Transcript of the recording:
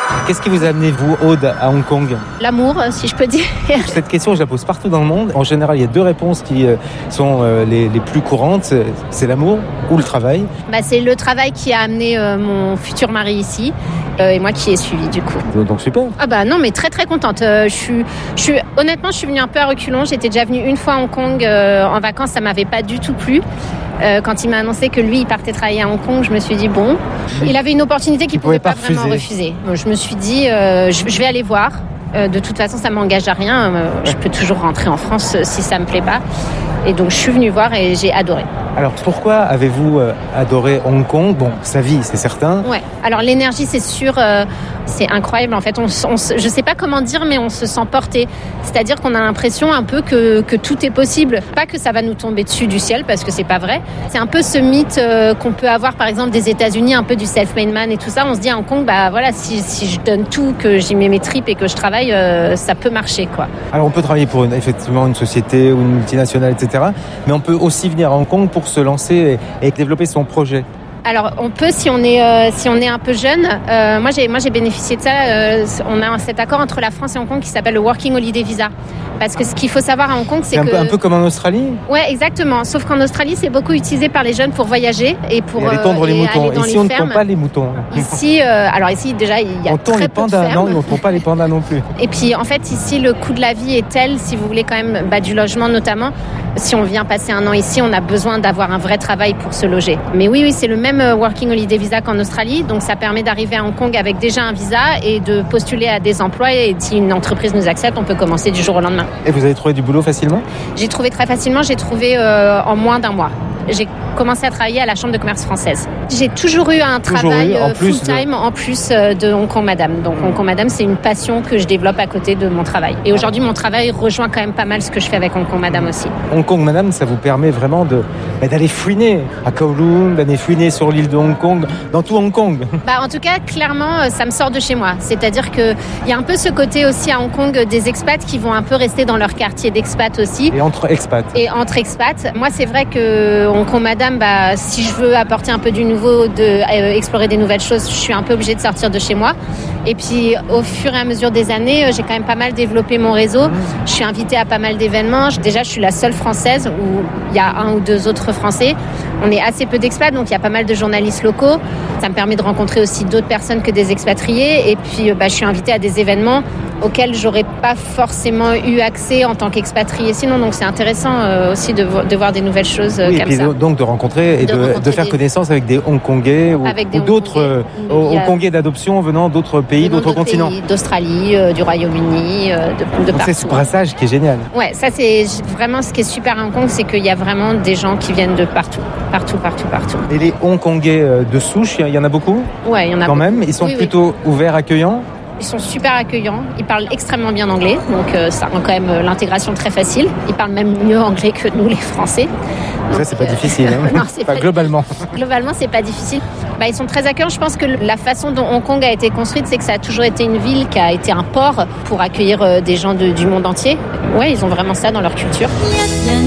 Qu'est-ce qui vous a amené, vous, Aude, à Hong Kong ? L'amour, si je peux dire. Cette question, je la pose partout dans le monde. En général, il y a deux réponses qui sont les plus courantes. C'est l'amour ou le travail ? C'est le travail qui a amené mon futur mari ici et moi qui ai suivi du coup. Donc super. Non, mais très très contente. Honnêtement, je suis venue un peu à reculons. J'étais déjà venue une fois à Hong Kong en vacances, ça m'avait pas du tout plu. Quand il m'a annoncé que lui, il partait travailler à Hong Kong, je me suis dit bon, il avait une opportunité qu'il pouvait pas vraiment refuser. Je me suis dit, je vais aller voir. De toute façon, ça m'engage à rien. Je peux toujours rentrer en France si ça me plaît pas. Et donc, je suis venue voir et j'ai adoré. Alors, pourquoi avez-vous adoré Hong Kong ? Bon, sa vie, c'est certain. Ouais. Alors, l'énergie, c'est sûr, c'est incroyable. En fait, je sais pas comment dire, mais on se sent porté. C'est-à-dire qu'on a l'impression un peu que tout est possible. Pas que ça va nous tomber dessus du ciel, parce que c'est pas vrai. C'est un peu ce mythe qu'on peut avoir, par exemple, des États-Unis, un peu du self-made man et tout ça. On se dit à Hong Kong, si je donne tout, que j'y mets mes tripes et que je travaille, ça peut marcher, quoi. Alors, on peut travailler pour effectivement une société ou une multinationale, etc. Mais on peut aussi venir à Hong Kong pour se lancer et développer son projet. Alors on peut si on est un peu jeune. Moi j'ai bénéficié de ça. On a cet accord entre la France et Hong Kong qui s'appelle le Working Holiday Visa. Parce que ce qu'il faut savoir à Hong Kong, c'est que... un peu comme en Australie ? Ouais, exactement. Sauf qu'en Australie, c'est beaucoup utilisé par les jeunes pour voyager et pour aller tondre les moutons. Ici, on ne tond pas les moutons. Ici, déjà, il y a très peu de fermes. Non, on ne tond pas les pandas non plus. Et puis, en fait, ici, le coût de la vie est tel, si vous voulez quand même, du logement notamment. Si on vient passer un an ici, on a besoin d'avoir un vrai travail pour se loger. Mais oui, c'est le même Working Holiday Visa qu'en Australie. Donc, ça permet d'arriver à Hong Kong avec déjà un visa et de postuler à des emplois. Et si une entreprise nous accepte, on peut commencer du jour au lendemain. Et vous avez trouvé du boulot facilement ? J'ai trouvé très facilement. J'ai trouvé en moins d'un mois. J'ai commencé à travailler à la Chambre de commerce française. J'ai toujours eu un travail full-time en plus de Hong Kong Madame. Donc Hong Kong Madame, c'est une passion que je développe à côté de mon travail. Et aujourd'hui, mon travail rejoint quand même pas mal ce que je fais avec Hong Kong Madame aussi. Hong Kong Madame, ça vous permet vraiment d'aller fouiner à Kowloon, d'aller fouiner sur l'île de Hong Kong, dans tout Hong Kong. En tout cas, clairement, ça me sort de chez moi. C'est-à-dire qu'il y a un peu ce côté aussi à Hong Kong des expats qui vont un peu rester dans leur quartier d'expats aussi. Et entre expats. Moi, c'est vrai que Hong Kong Madame, si je veux apporter un peu du nouveau, explorer des nouvelles choses, je suis un peu obligée de sortir de chez moi. Et puis, au fur et à mesure des années, j'ai quand même pas mal développé mon réseau. Je suis invitée à pas mal d'événements. Déjà, je suis la seule Française où il y a un ou deux autres Français. On est assez peu d'expats, donc il y a pas mal de journalistes locaux. Ça me permet de rencontrer aussi d'autres personnes que des expatriés. Et puis, je suis invitée à des événements auxquels j'aurais pas forcément eu accès en tant qu'expatriée sinon. Donc, c'est intéressant aussi de voir des nouvelles choses comme ça. Donc, de rencontrer et de faire connaissance avec des Hongkongais ou d'autres Hongkongais d'adoption venant d'autres pays, d'autres continents. D'Australie, du Royaume-Uni, de partout. C'est ce brassage qui est génial. Ouais, ça c'est vraiment ce qui est super à Hong Kong, c'est qu'il y a vraiment des gens qui viennent de partout. Et les Hongkongais de souche, il y en a beaucoup ? Ouais, il y en a quand beaucoup. Même. Ils sont plutôt ouverts, accueillants ? Ils sont super accueillants, ils parlent extrêmement bien anglais, donc ça rend quand même l'intégration très facile. Ils parlent même mieux anglais que nous les Français. Donc, ça, c'est pas difficile. Hein. Non, c'est pas globalement. Globalement, c'est pas difficile. Ils sont très accueillants. Je pense que la façon dont Hong Kong a été construite, c'est que ça a toujours été une ville qui a été un port pour accueillir des gens du monde entier. Ouais, ils ont vraiment ça dans leur culture.